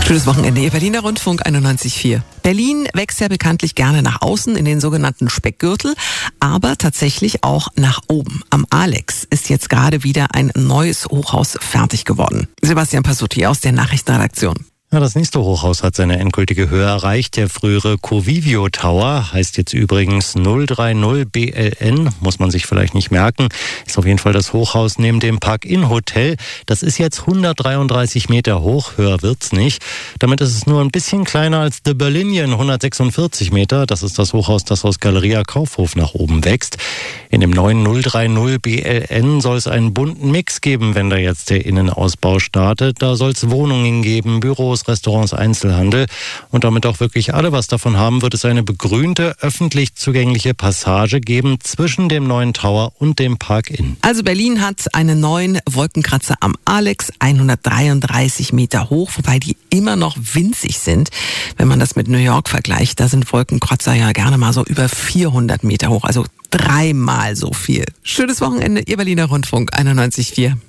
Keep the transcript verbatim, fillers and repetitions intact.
Schönes Wochenende, Ihr Berliner Rundfunk einundneunzig Komma vier. Berlin wächst ja bekanntlich gerne nach außen in den sogenannten Speckgürtel, aber tatsächlich auch nach oben. Am Alex ist jetzt gerade wieder ein neues Hochhaus fertig geworden. Sebastian Pasutti aus der Nachrichtenredaktion. Ja, das nächste Hochhaus hat seine endgültige Höhe erreicht. Der frühere Covivio Tower heißt jetzt übrigens null drei null B L N, muss man sich vielleicht nicht merken. Ist auf jeden Fall das Hochhaus neben dem Park-In-Hotel. Das ist jetzt hundertdreiunddreißig Meter hoch, höher wird's nicht. Damit ist es nur ein bisschen kleiner als The Berlinian, hundertsechsundvierzig Meter. Das ist das Hochhaus, das aus Galeria Kaufhof nach oben wächst. In dem neuen null drei null B L N soll es einen bunten Mix geben, wenn da jetzt der Innenausbau startet. Da soll es Wohnungen geben, Büros, Restaurants, Einzelhandel. Und damit auch wirklich alle was davon haben, wird es eine begrünte, öffentlich zugängliche Passage geben zwischen dem neuen Tower und dem Park-In. Also Berlin hat einen neuen Wolkenkratzer am Alex, hundertdreiunddreißig Meter hoch, wobei die immer noch winzig sind. Wenn man das mit New York vergleicht, da sind Wolkenkratzer ja gerne mal so über vierhundert Meter hoch, also dreimal so viel. Schönes Wochenende, Ihr Berliner Rundfunk einundneunzig Komma vier.